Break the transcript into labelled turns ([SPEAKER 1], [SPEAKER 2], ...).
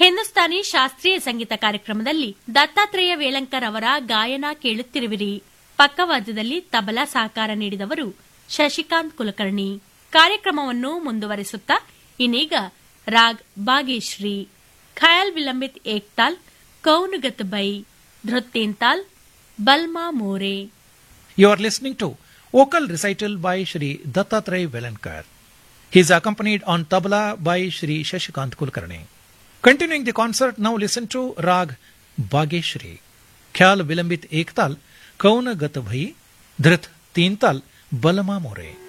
[SPEAKER 1] ಹಿಂದೂಸ್ತಾನಿ ಶಾಸ್ತ್ರೀಯ ಸಂಗೀತ ಕಾರ್ಯಕ್ರಮದಲ್ಲಿ ದತ್ತಾತ್ರೇಯ ವೇಲಂಕರ್ ಅವರ ಗಾಯನ ಕೇಳುತ್ತಿರುವಿರಿ. ಪಕ್ಕವಾದ್ಯದಲ್ಲಿ ತಬಲಾ ಸಹಕಾರ ನೀಡಿದವರು ಶಶಿಕಾಂತ್ ಕುಲಕರ್ಣಿ. ಕಾರ್ಯಕ್ರಮವನ್ನು ಮುಂದುವರಿಸುತ್ತಾ ಇನ್ನೀಗ raag ಬಾಗೇಶ್ರೀ, khayal vilambit Ektaal, ಕೌನುಗತ್ by, ಧೃತ್ತೇಂತಾಲ್, ಬಲ್ಮಾ More.
[SPEAKER 2] You are listening to vocal recital by Shri Dattatreya Velankar. He is accompanied on tabla by Shri Shashikant Kulkarni. Continuing the concert, now listen to Rag Bageshri, Khyal Vilambit Ektal, Kauna Gat Bhai, Dhrit Teental, Balama More.